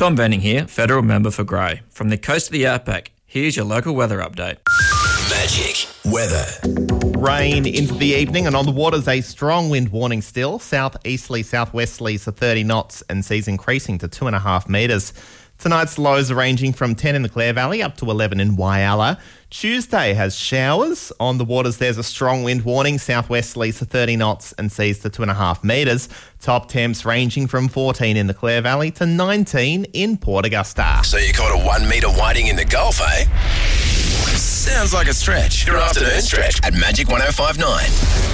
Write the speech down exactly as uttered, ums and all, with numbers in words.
Tom Venning here, Federal Member for Grey. From the coast of the outback, here's your local weather update. Magic weather. Rain into the evening, and on the waters a strong wind warning still. South-easterly, southwesterlies are thirty knots and seas increasing to two and a half metres. Tonight's lows are ranging from ten in the Clare Valley up to eleven in Whyalla. Tuesday has showers. On the waters there's a strong wind warning, southwesterlies to thirty knots and seas to two and a half metres. Top temps ranging from fourteen in the Clare Valley to nineteen in Port Augusta. So you caught a one metre whiting in the Gulf, eh? Sounds like a stretch. Your afternoon stretch at Magic one oh five point nine.